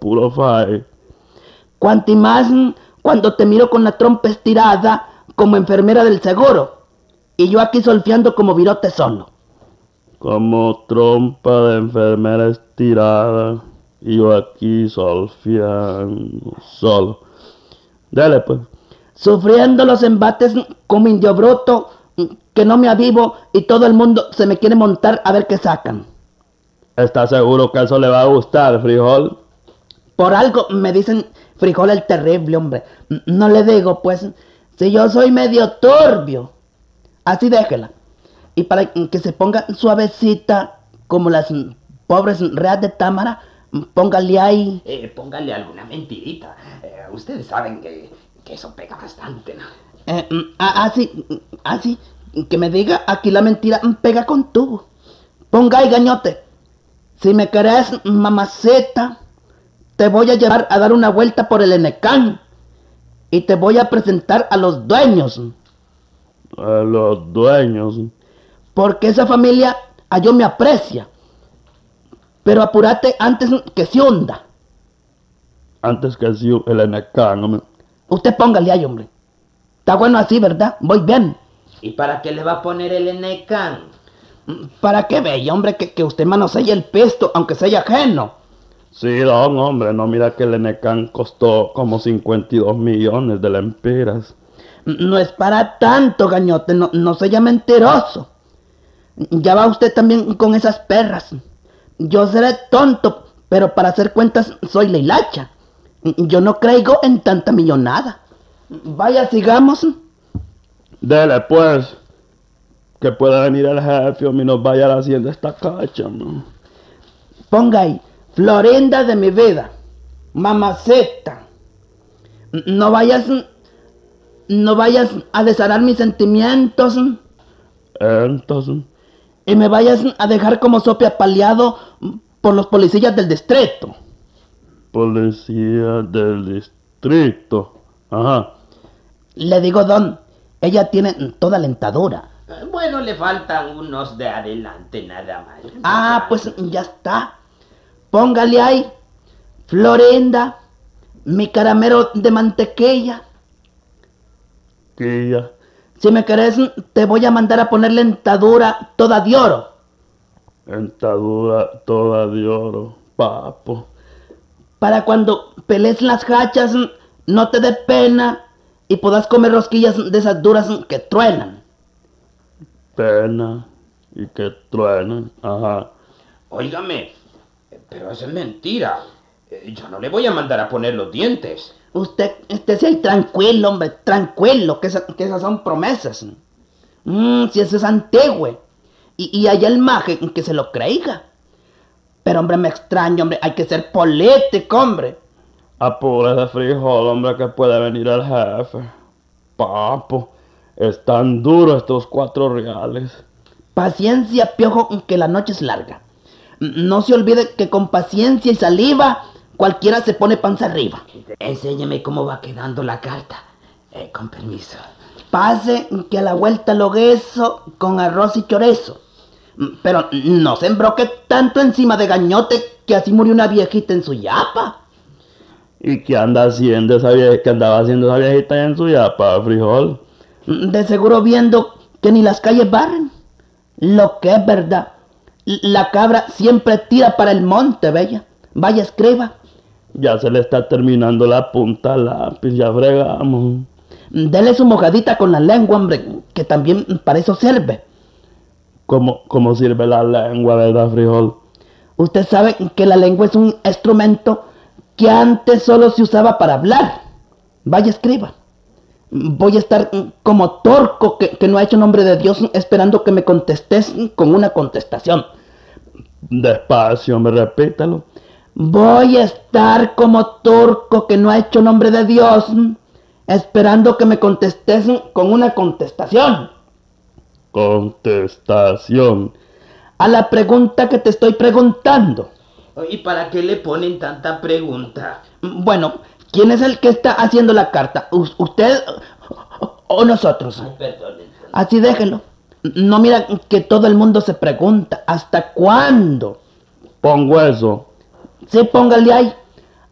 puro fae. Cuanti más cuando te miro con la trompa estirada como enfermera del seguro y yo aquí solfeando como virote solo. Como trompa de enfermera estirada y yo aquí solfeando solo. Dale pues. Sufriendo los embates como indio bruto que no me avivo y todo el mundo se me quiere montar a ver qué sacan. ¿Estás seguro que eso le va a gustar, frijol? Por algo me dicen frijol el terrible, hombre. No le digo, pues, si yo soy medio turbio. Así déjela. Y para que se ponga suavecita, como las pobres reas de Támara, póngale ahí. Póngale alguna mentirita. Ustedes saben que eso pega bastante, ¿no? Así, que me diga, aquí la mentira pega con tubo. Ponga ahí, gañote. Si me querés, mamaceta, te voy a llevar a dar una vuelta por el Enecán y te voy a presentar a los dueños. A los dueños. Porque esa familia a yo me aprecia. Pero apúrate antes que se hunda. Antes que si el Enecán, hombre. Usted póngale ahí, hombre. Está bueno así, ¿verdad? Voy bien. ¿Y para qué le va a poner el Enecán? ¿Para qué bella, hombre, que usted manosee el pisto, aunque sea ajeno? Sí, don, hombre, no mira que el Enecán costó como 52 millones de lempiras. No es para tanto, gañote, no sea mentiroso. Ya va usted también con esas perras. Yo seré tonto, pero para hacer cuentas soy la hilacha. Yo no craigo en tanta millonada. Vaya, sigamos. Dele, pues, que pueda venir el jefe y nos vaya haciendo esta cacha, ¿no? Ponga ahí, Florinda de mi vida, mamaceta. No vayas a desharar mis sentimientos. Entonces, Y me vayas a dejar como sope apaleado por los policías del distrito. policía del distrito. Ajá. Le digo, don, ella tiene toda la dentadura. Bueno, le faltan unos de adelante nada más. Pues ya está. Póngale ahí, Florinda, mi caramelo de mantequilla. Quilla. Si me querés, te voy a mandar a poner la dentadura toda de oro. Dentadura toda de oro, papo. Para cuando pelees las hachas, no te dé pena y puedas comer rosquillas de esas duras que truenan. Pena y que truenan. Ajá. Óigame, pero eso es mentira. Yo no le voy a mandar a poner los dientes. Usted esté ahí tranquilo, hombre, tranquilo, que esas son promesas. Si eso es antiguo. Y allá el maje que se lo creiga. Pero, hombre, me extraño, hombre, hay que ser político, hombre. Apúrese, frijol, hombre, que puede venir el jefe. Papo, están duros estos 4 reales. Paciencia, piojo, que la noche es larga. No se olvide que con paciencia y saliva cualquiera se pone panza arriba. Enséñeme cómo va quedando la carta. Con permiso. Pase que a la vuelta lo gueso con arroz y chorizo. Pero no se embroque tanto encima de gañote que así murió una viejita en su yapa. ¿Y qué anda haciendo esa vieja, qué andaba haciendo esa viejita allá en su yapa, frijol? De seguro viendo que ni las calles barren. Lo que es verdad, la cabra siempre tira para el monte, bella. Vaya, escriba. Ya se le está terminando la punta al lápiz, ya fregamos. Dele su mojadita con la lengua, hombre, que también para eso sirve. ¿Cómo sirve la lengua, verdad, frijol? Usted sabe que la lengua es un instrumento que antes solo se usaba para hablar. Vaya, escriba. Voy a estar como torco que no ha hecho nombre de Dios esperando que me contestes con una contestación. Despacio, me repítalo. Voy a estar como torco que no ha hecho nombre de Dios esperando que me contestes con una contestación. Contestación. A la pregunta que te estoy preguntando. ¿Y para qué le ponen tanta pregunta? Bueno, ¿quién es el que está haciendo la carta? ¿Usted o nosotros? Ay, perdonen. Así déjelo. No mira que todo el mundo se pregunta, ¿hasta cuándo? Pongo eso. Sí, póngale ahí.